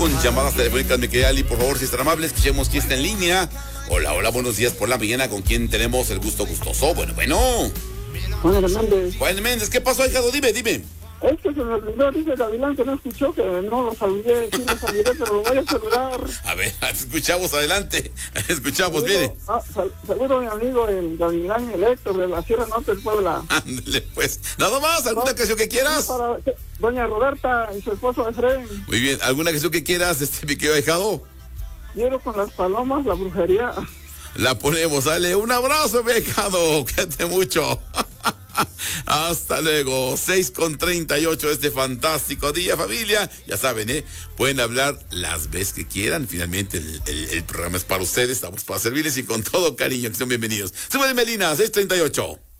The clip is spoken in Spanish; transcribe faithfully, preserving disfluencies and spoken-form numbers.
con llamadas telefónicas, mi querida Ali, por favor, si es tan amable, escuchemos quién está en línea. Hola, hola, buenos días por la mañana, ¿con quién tenemos el gusto gustoso? Bueno, bueno. Juan Hernández. Juan Méndez, ¿qué pasó, hijado? Dime, dime. Es que se me olvidó, dice Gavilán que no escuchó, que no lo saludé, sí lo saludé, pero lo voy a saludar. A ver, escuchamos, adelante. Escuchamos, Saludo, mire. ah, sal, saludo a mi amigo el Gavilán y el Héctor de la Sierra Norte del Puebla. Ándale, pues. Nada más, ¿alguna no, canción que quieras? Para doña Roberta y su esposo Efraín. Muy bien, ¿alguna canción que quieras, este, mi querido ahijado? Quiero con las palomas, la brujería. La ponemos, dale, un abrazo, mi ahijado, cuídate mucho. Hasta luego, seis con treinta y ocho este fantástico día, familia. Ya saben, ¿eh? Pueden hablar las veces que quieran. Finalmente el, el, el programa es para ustedes, estamos para servirles y con todo cariño, que son bienvenidos. Súbele, Melina, seis treinta y ocho.